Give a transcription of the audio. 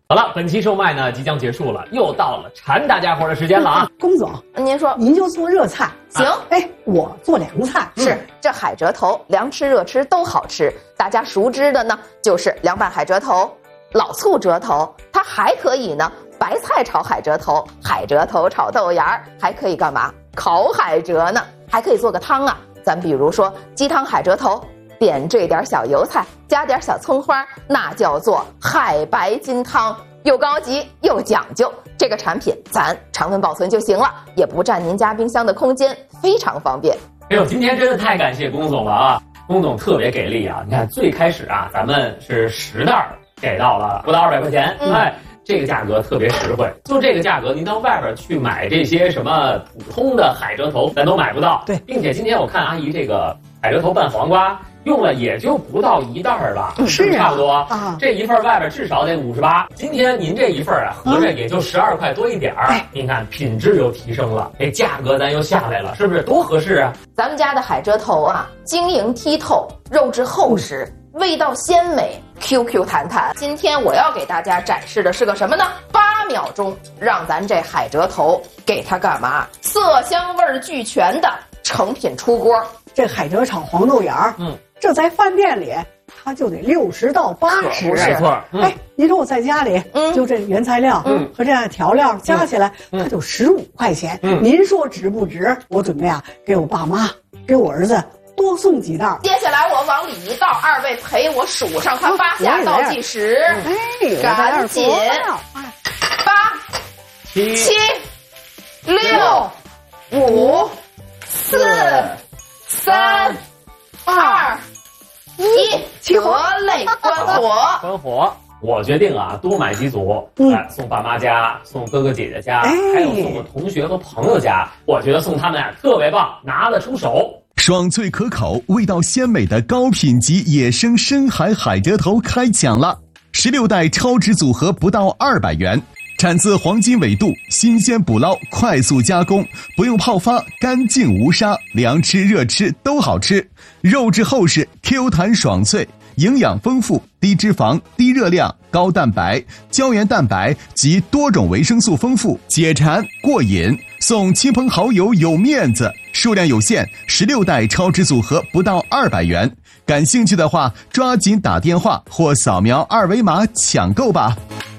好了，本期售卖呢即将结束了，又到了馋大家伙的时间了啊！ 龚总， 您说， 您就做热菜， 行？ 哎，我做凉菜。 是这海蜇头，凉吃热吃都好吃。大家熟知的呢，就是凉拌海蜇头、老醋蜇头，它还可以呢，白菜炒海蜇头、海蜇头炒豆芽儿，还可以干嘛？烤海蜇呢，还可以做个汤啊。咱比如说鸡汤海蜇头。点缀点小油菜，加点小葱花，那叫做海白金汤，又高级又讲究。这个产品咱常温保存就行了，也不占您家冰箱的空间，非常方便。 哎呦，今天真的太感谢龚总了啊！龚总特别给力啊！你看最开始啊，咱们是10袋给到了不到200块钱，哎，这个价格特别实惠。就这个价格，您到外边去买这些什么普通的海蜇头，咱都买不到。 对， 并且今天我看阿姨这个海蜇头拌黄瓜。用了也就不到1袋吧， 是差不多啊。 这一份外边至少得58，今天您这一份啊，合着也就12块多一点儿。您看品质又提升了，这价格咱又下来了，是不是多合适啊？ 咱们家的海蜇头啊，晶莹剔透，肉质厚实，味道鲜美 ，QQ 弹弹。今天我要给大家展示的是个什么呢？8秒钟让咱这海蜇头给它干嘛？色香味俱全的成品出锅。 这海蜇炒黄豆芽儿，这在饭店里它就得60到80， 没错。 哎，您说我在家里，就这原材料，和这调料加起来，它就15块钱。您说值不值？我准备啊，给我爸妈，给我儿子多送几袋。 接下来我往里一倒，二位陪我数上它8下倒计时，赶紧8、7、6、5、4、3、2、1，得嘞，关火！ 关火！我决定啊，多买几组，送爸妈家，送哥哥姐姐家，还有送我同学和朋友家。我觉得送他们啊特别棒，拿得出手。 爽脆可口、味道鲜美的高品级野生深海海蜇头开抢了！16袋超值组合不到200元。产自黄金纬度，新鲜捕捞，快速加工，不用泡发，干净无沙，凉吃热吃都好吃。肉质厚实 ，Q 弹爽脆，营养丰富，低脂肪、低热量、高蛋白、胶原蛋白及多种维生素丰富，解馋过瘾。送亲朋好友有面子，数量有限，16袋超值组合不到200元。感兴趣的话，抓紧打电话或扫描2维码抢购吧。